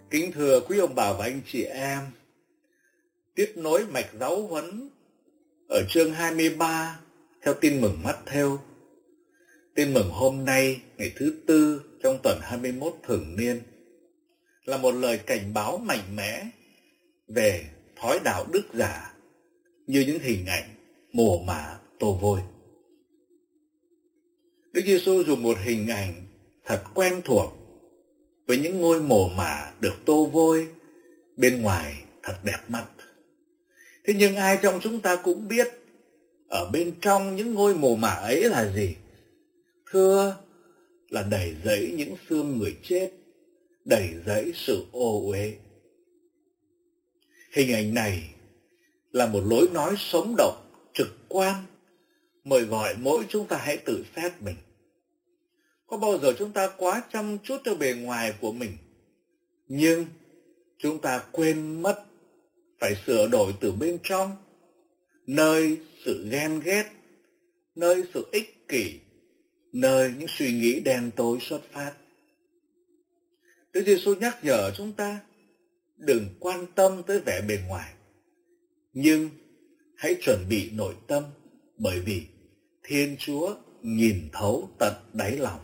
Kính thưa quý ông bà và anh chị em, tiếp nối mạch giáo huấn ở chương 23 theo tin mừng Mát-thêu. Tin mừng hôm nay, ngày thứ tư trong tuần 21 thường niên, là một lời cảnh báo mạnh mẽ về thói đạo đức giả như những hình ảnh mồ mả tô vôi. Đức Giêsu dùng một hình ảnh thật quen thuộc với những ngôi mồ mả được tô vôi bên ngoài thật đẹp mắt. Thế nhưng ai trong chúng ta cũng biết ở bên trong những ngôi mồ mả ấy là gì? Thưa là đầy dẫy những xương người chết, đầy dẫy sự ô uế. Hình ảnh này là một lối nói sống động, trực quan, mời gọi mỗi chúng ta hãy tự xét mình. Có bao giờ chúng ta quá chăm chút cho bề ngoài của mình, nhưng chúng ta quên mất phải sửa đổi từ bên trong, nơi sự ghen ghét, nơi sự ích kỷ, nơi những suy nghĩ đen tối xuất phát. Đức Giêsu nhắc nhở chúng ta đừng quan tâm tới vẻ bề ngoài, nhưng hãy chuẩn bị nội tâm, bởi vì Thiên Chúa nhìn thấu tận đáy lòng.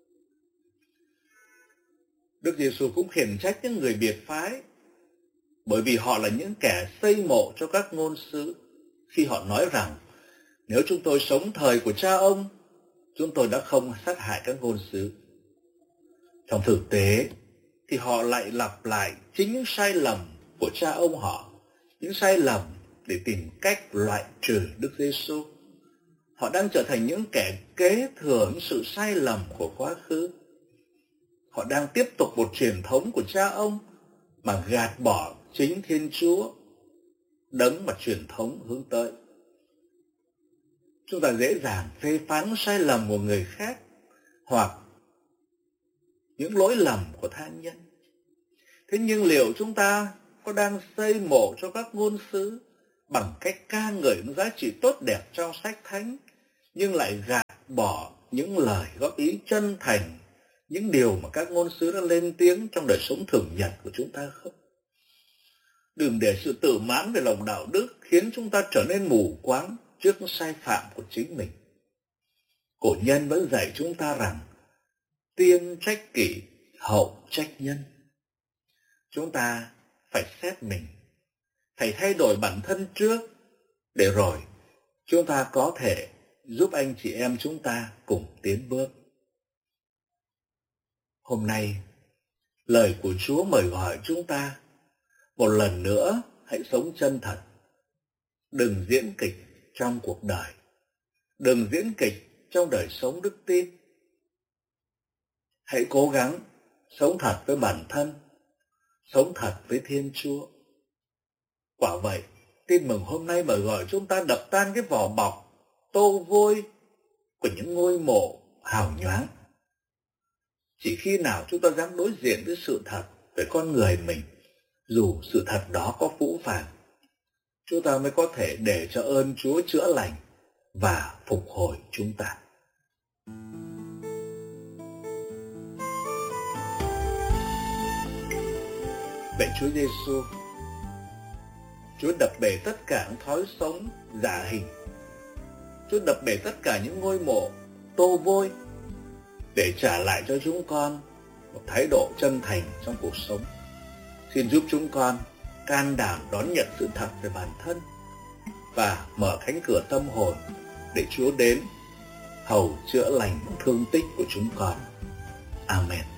Đức Giêsu cũng khiển trách những người biệt phái, bởi vì họ là những kẻ xây mộ cho các ngôn sứ, khi họ nói rằng nếu chúng tôi sống thời của cha ông, chúng tôi đã không sát hại các ngôn sứ. Trong thực tế thì họ lại lặp lại chính những sai lầm của cha ông họ, những sai lầm để tìm cách loại trừ Đức Giêsu. Họ đang trở thành những kẻ kế thừa những sự sai lầm của quá khứ. Họ đang tiếp tục một truyền thống của cha ông mà gạt bỏ chính Thiên Chúa, đấng mà truyền thống hướng tới. Chúng ta dễ dàng phê phán sai lầm của người khác hoặc những lỗi lầm của tha nhân. Thế nhưng liệu chúng ta có đang xây mộ cho các ngôn sứ bằng cách ca ngợi những giá trị tốt đẹp trong sách thánh, nhưng lại gạt bỏ những lời góp ý chân thành, những điều mà các ngôn sứ đã lên tiếng trong đời sống thường nhật của chúng ta không? Đừng để sự tự mãn về lòng đạo đức khiến chúng ta trở nên mù quáng trước những sai phạm của chính mình. Cổ nhân vẫn dạy chúng ta rằng tiên trách kỷ, hậu trách nhân. Chúng ta phải xét mình, phải thay đổi bản thân trước, để rồi chúng ta có thể giúp anh chị em chúng ta cùng tiến bước. Hôm nay, lời của Chúa mời gọi chúng ta một lần nữa hãy sống chân thật. Đừng diễn kịch trong cuộc đời, đừng diễn kịch trong đời sống đức tin. Hãy cố gắng sống thật với bản thân, sống thật với Thiên Chúa. Quả vậy, tin mừng hôm nay mời gọi chúng ta đập tan cái vỏ bọc tô vôi của những ngôi mộ hào nhoáng. Chỉ khi nào chúng ta dám đối diện với sự thật về con người mình, dù sự thật đó có phũ phàng, chúng ta mới có thể để cho ơn Chúa chữa lành và phục hồi chúng ta. Lạy Chúa Giêsu, Chúa đập bể tất cả những thói sống giả hình. Chúa đập bể tất cả những ngôi mộ tô vôi để trả lại cho chúng con một thái độ chân thành trong cuộc sống. Xin giúp chúng con can đảm đón nhận sự thật về bản thân và mở cánh cửa tâm hồn để Chúa đến hầu chữa lành thương tích của chúng con. Amen.